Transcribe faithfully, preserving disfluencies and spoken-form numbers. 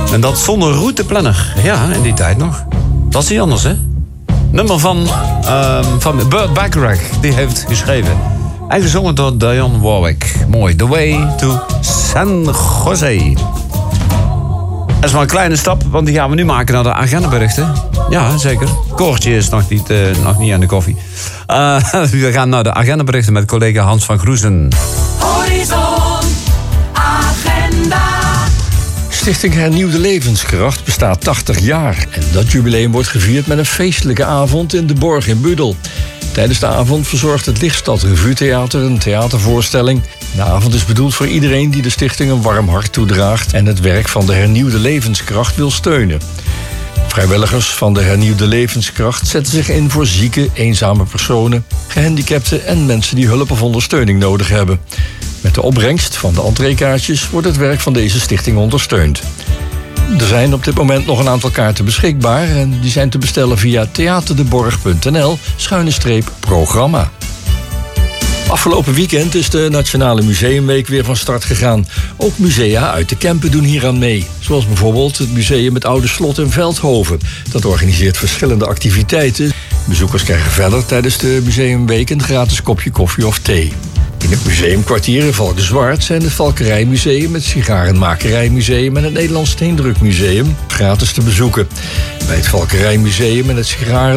En dat zonder routeplanner. Ja, in die tijd nog. Dat is niet anders, hè? Nummer van, uh, van Burt Bacharach, die heeft geschreven. En gezongen door Dionne Warwick. Mooi. The Way to San Jose. Dat is maar een kleine stap, want die gaan we nu maken naar de agendaberichten. Ja, zeker. Koortje is nog niet, uh, nog niet aan de koffie. Uh, we gaan naar de agendaberichten met collega Hans van Groezen. Horizon Agenda. Stichting Hernieuwde Levenskracht bestaat tachtig jaar. En dat jubileum wordt gevierd met een feestelijke avond in de Borg in Budel. Tijdens de avond verzorgt het Lichtstad Revue Theater een theatervoorstelling. De avond is bedoeld voor iedereen die de stichting een warm hart toedraagt en het werk van de Hernieuwde Levenskracht wil steunen. Vrijwilligers van de Hernieuwde Levenskracht zetten zich in voor zieke, eenzame personen, gehandicapten en mensen die hulp of ondersteuning nodig hebben. Met de opbrengst van de entreekaartjes wordt het werk van deze stichting ondersteund. Er zijn op dit moment nog een aantal kaarten beschikbaar en die zijn te bestellen via theaterdeborg punt n l schuine streep programma. Afgelopen weekend is de Nationale Museumweek weer van start gegaan. Ook musea uit de Kempen doen hieraan mee. Zoals bijvoorbeeld het Museum Het Oude Slot in Veldhoven. Dat organiseert verschillende activiteiten. Bezoekers krijgen verder tijdens de Museumweek een gratis kopje koffie of thee. In het museumkwartier in Valkenswaard zijn het Valkerijmuseum, het Sigarenmakerijmuseum en het Nederlands Steendrukmuseum gratis te bezoeken. Bij het Valkerijmuseum en het Sigaren